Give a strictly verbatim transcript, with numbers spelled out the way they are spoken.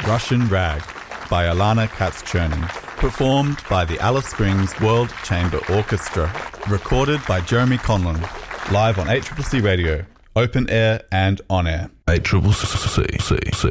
Russian Rag by Alana Katz-Chernin. Performed by the Alice Springs World Chamber Orchestra. Recorded by Jeremy Conlon. Live on A C C C Radio. Open air and on air. A C C C C.